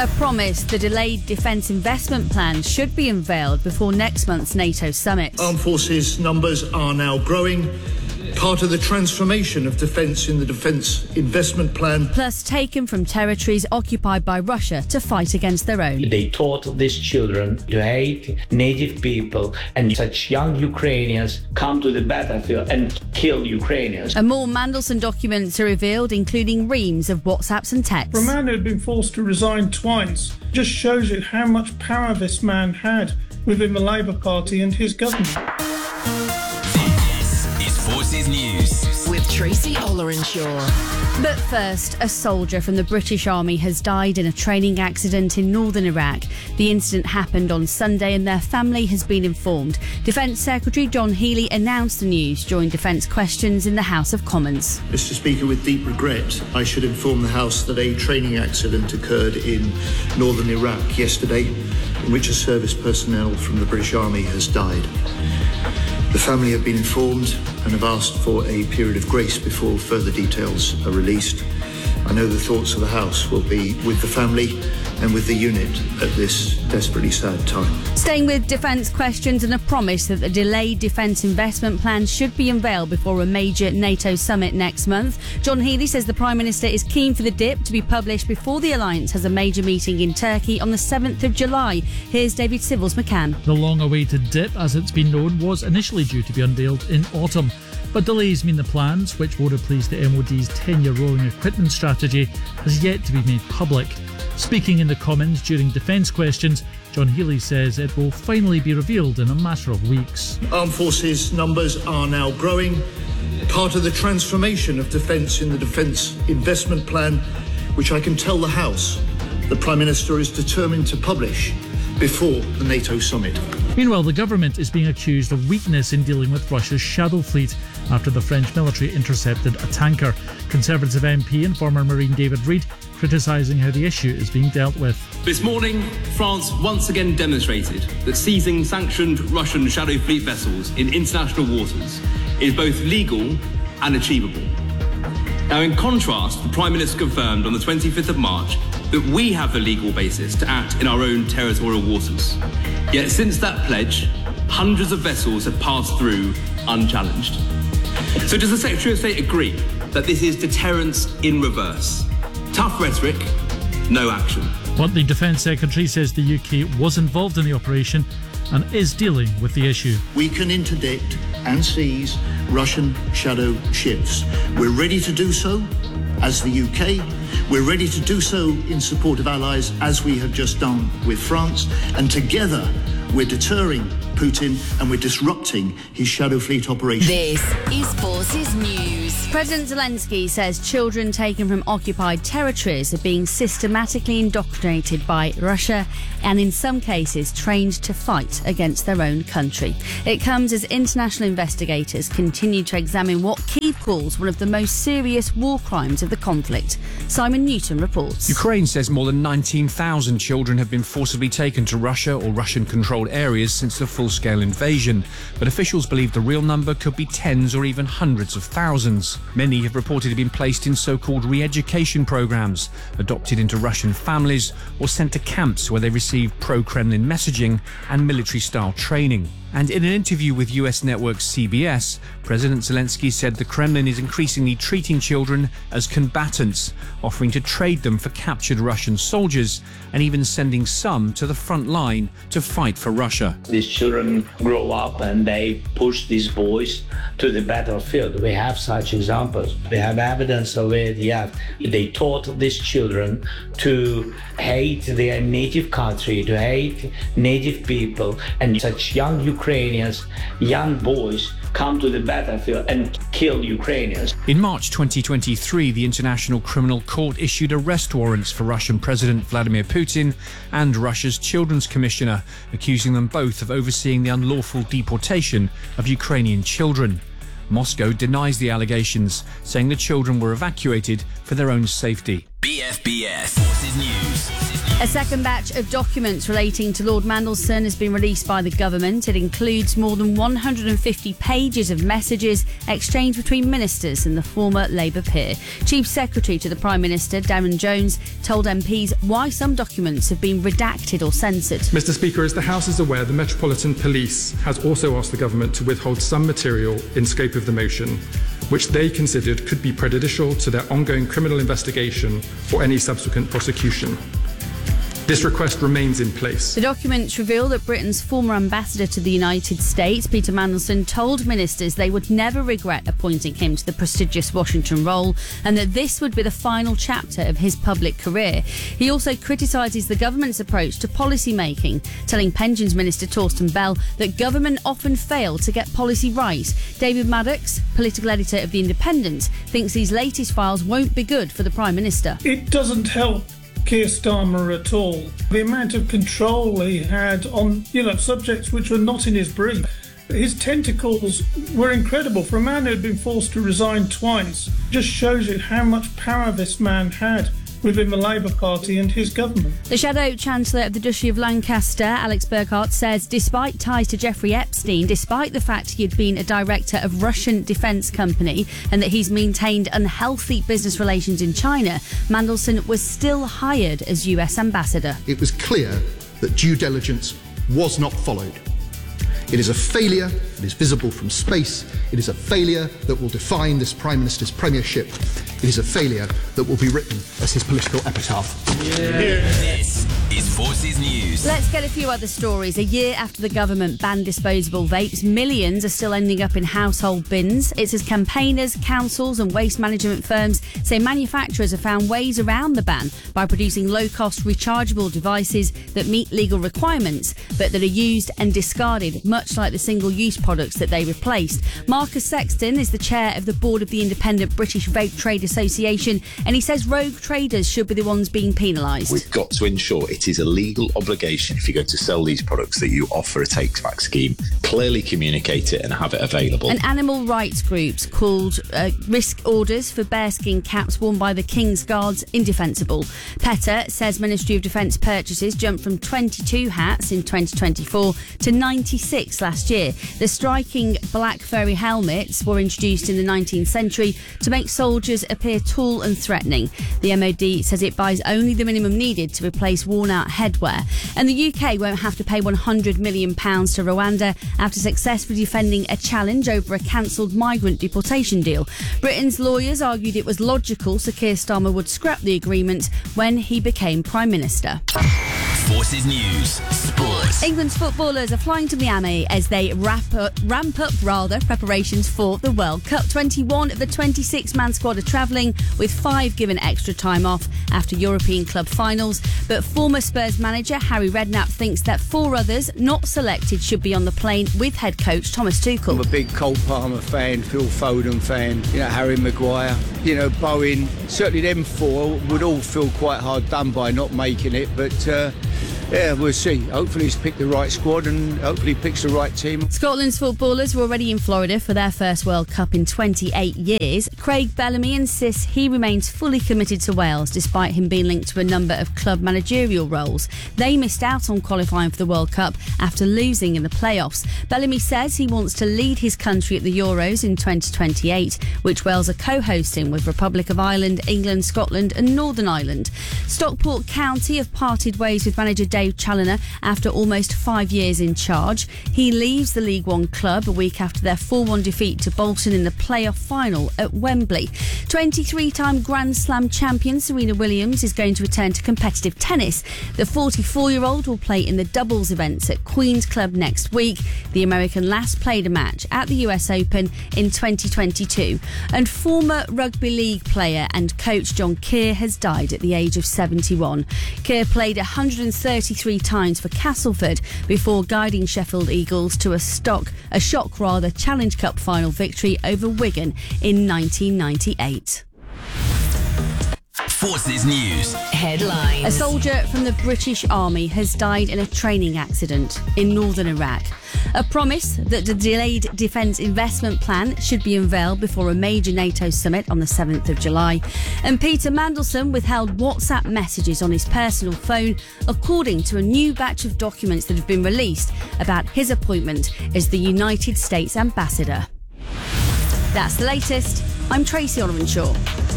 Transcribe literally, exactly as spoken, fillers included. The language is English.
A promise: the delayed defence investment plan should be unveiled before next month's NATO summit. Armed forces numbers are now growing. Part of the transformation of defence in the defence investment plan. Plus, taken from territories occupied by Russia to fight against their own. They taught these children to hate native people, and such young Ukrainians come to the battlefield and kill Ukrainians. And more Mandelson documents are revealed, including reams of WhatsApps and texts. For a man who had been forced to resign twice, just shows you how much power this man had within the Labour Party and his government. Forces News with Tracy Ollerenshaw. But first, a soldier from the British Army has died in a training accident in northern Iraq. The incident happened on Sunday and their family has been informed. Defence Secretary John Healey announced the news during Defence Questions in the House of Commons. Mister Speaker, with deep regret, I should inform the House that a training accident occurred in northern Iraq yesterday, in which a service personnel from the British Army has died. The family have been informed and have asked for a period of grace before further details are released. I know the thoughts of the House will be with the family and with the unit at this desperately sad time. Staying with Defence Questions, and a promise that the delayed defence investment plan should be unveiled before a major NATO summit next month. John Healey says the Prime Minister is keen for the D I P to be published before the alliance has a major meeting in Turkey on the seventh of July. Here's David Civils McCann. The long-awaited D I P, as it's been known, was initially due to be unveiled in autumn. But delays mean the plans, which will replace the M O D's ten-year rolling equipment strategy, has yet to be made public. Speaking in the Commons during Defence Questions, John Healey says it will finally be revealed in a matter of weeks. Armed forces numbers are now growing. Part of the transformation of defence in the defence investment plan, which I can tell the House the Prime Minister is determined to publish before the NATO summit. Meanwhile, the government is being accused of weakness in dealing with Russia's shadow fleet after the French military intercepted a tanker. Conservative M P and former Marine David Reid criticising how the issue is being dealt with. This morning, France once again demonstrated that seizing sanctioned Russian shadow fleet vessels in international waters is both legal and achievable. Now, in contrast, the Prime Minister confirmed on the twenty-fifth of March that we have the legal basis to act in our own territorial waters. Yet since that pledge, hundreds of vessels have passed through unchallenged. So does the Secretary of State agree that this is deterrence in reverse? Tough rhetoric, no action. What the Defence Secretary says the U K was involved in the operation and is dealing with the issue. We can interdict and seize Russian shadow ships. We're ready to do so as the U K. We're ready to do so in support of allies, as we have just done with France. And together, we're deterring Putin and we're disrupting his shadow fleet operation. This is Forces News. President Zelensky says children taken from occupied territories are being systematically indoctrinated by Russia and in some cases trained to fight against their own country. It comes as international investigators continue to examine what Kyiv calls one of the most serious war crimes of the conflict. Simon Newton reports. Ukraine says more than nineteen thousand children have been forcibly taken to Russia or Russian-controlled areas since the full-scale invasion, but officials believe the real number could be tens or even hundreds of thousands. Many have reportedly been placed in so-called re-education programs, adopted into Russian families, or sent to camps where they receive pro-Kremlin messaging and military-style training. And in an interview with U S network C B S, President Zelensky said the Kremlin is increasingly treating children as combatants, offering to trade them for captured Russian soldiers and even sending some to the front line to fight for Russia. These children grow up and they push these boys to the battlefield. We have such examples. We have evidence of it, yeah. They taught these children to hate their native country, to hate native people, and such young Ukrainians, young boys, come to the battlefield and kill Ukrainians. In March twenty twenty-three, the International Criminal Court issued arrest warrants for Russian President Vladimir Putin and Russia's Children's Commissioner, accusing them both of overseeing the unlawful deportation of Ukrainian children. Moscow denies the allegations, saying the children were evacuated for their own safety. B F B S Forces News. A second batch of documents relating to Lord Mandelson has been released by the government. It includes more than one hundred fifty pages of messages exchanged between ministers and the former Labour peer. Chief Secretary to the Prime Minister, Darren Jones, told M Ps why some documents have been redacted or censored. Mister Speaker, as the House is aware, the Metropolitan Police has also asked the government to withhold some material in scope of the motion, which they considered could be prejudicial to their ongoing criminal investigation or any subsequent prosecution. This request remains in place. The documents reveal that Britain's former ambassador to the United States, Peter Mandelson, told ministers they would never regret appointing him to the prestigious Washington role and that this would be the final chapter of his public career. He also criticises the government's approach to policy making, telling Pensions Minister Torsten Bell that government often fail to get policy right. David Maddox, political editor of The Independent, thinks these latest files won't be good for the Prime Minister. It doesn't help Keir Starmer at all. The amount of control he had on, you know, subjects which were not in his brief. His tentacles were incredible. For a man who had been forced to resign twice, just shows you how much power this man had within the Labour Party and his government. The Shadow Chancellor of the Duchy of Lancaster, Alex Burkhardt, says despite ties to Jeffrey Epstein, despite the fact he had been a director of Russian defence company and that he's maintained unhealthy business relations in China, Mandelson was still hired as U S ambassador. It was clear that due diligence was not followed. It is a failure that is visible from space. It is a failure that will define this Prime Minister's premiership. It is a failure that will be written as his political epitaph. Yeah. This is Forces News. Let's get a few other stories. A year after the government banned disposable vapes, millions are still ending up in household bins. It's as campaigners, councils and waste management firms say manufacturers have found ways around the ban by producing low-cost rechargeable devices that meet legal requirements but that are used and discarded, much like the single-use products that they replaced. Marcus Sexton is the chair of the board of the Independent British Vape Trade Association, and he says rogue traders should be the ones being penalised. We've got to ensure it is a legal obligation if you're going to sell these products that you offer a take-back scheme, clearly communicate it and have it available. And animal rights groups called uh, risk orders for bearskin caps worn by the King's Guards indefensible. PETA says Ministry of Defence purchases jumped from twenty-two hats in twenty twenty-four to ninety-six last year. The striking black furry helmets were introduced in the nineteenth century to make soldiers appear tall and threatening. The M O D says it buys only the minimum needed to replace worn-out headwear. And the U K won't have to pay one hundred million pounds to Rwanda after successfully defending a challenge over a cancelled migrant deportation deal. Britain's lawyers argued it was logical Sir Keir Starmer would scrap the agreement when he became Prime Minister. Forces News Sports. England's footballers are flying to Miami as they wrap up, ramp up rather preparations for the World Cup. twenty-one of the twenty-six man squad are travelling, with five given extra time off after European club finals. But former Spurs manager Harry Redknapp thinks that four others not selected should be on the plane with head coach Thomas Tuchel. I'm a big Cole Palmer fan, Phil Foden fan, you know, Harry Maguire, you know, Bowen. Certainly them four would all feel quite hard done by not making it, but uh, yeah, we'll see. Hopefully he's picked the right squad and hopefully picks the right team. Scotland's footballers were already in Florida for their first World Cup in twenty-eight years. Craig Bellamy insists he remains fully committed to Wales despite him being linked to a number of club managerial roles. They missed out on qualifying for the World Cup after losing in the playoffs. Bellamy says he wants to lead his country at the Euros in twenty twenty-eight, which Wales are co-hosting with Republic of Ireland, England, Scotland and Northern Ireland. Stockport County have parted ways with manager Dave Challoner after almost five years in charge. He leaves the League One club a week after their four one defeat to Bolton in the playoff final at Wembley. twenty-three-time Grand Slam champion Serena Williams is going to return to competitive tennis. The forty-four-year-old will play in the doubles events at Queen's Club next week. The American last played a match at the U S Open in twenty twenty-two. And former rugby league player and coach John Keir has died at the age of seventy-one. Keir played one hundred thirty-three times for Castleford before guiding Sheffield Eagles to a stock, a shock rather, Challenge Cup final victory over Wigan in nineteen ninety-eight. Forces News. Headlines. A soldier from the British Army has died in a training accident in northern Iraq. A promise that the delayed defence investment plan should be unveiled before a major NATO summit on the seventh of July. And Peter Mandelson withheld WhatsApp messages on his personal phone, according to a new batch of documents that have been released about his appointment as the United States ambassador. That's the latest. I'm Tracy Olivenshaw.